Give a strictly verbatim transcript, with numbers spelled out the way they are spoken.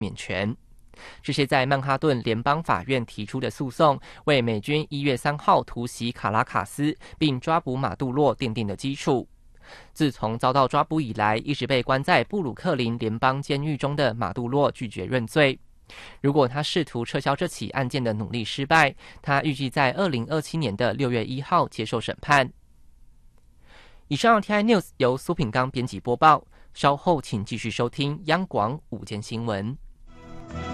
免权。这些在曼哈顿联邦法院提出的诉讼，为美军一月三号突袭卡拉卡斯并抓捕马杜洛奠定了基础。自从遭到抓捕以来，一直被关在布鲁克林联邦监狱中的马杜洛拒绝认罪。如果他试图撤销这起案件的努力失败，他预计在二零二七年的六月一号接受审判。以上 T I News 由苏品刚编辑播报，稍后请继续收听央广午间新闻。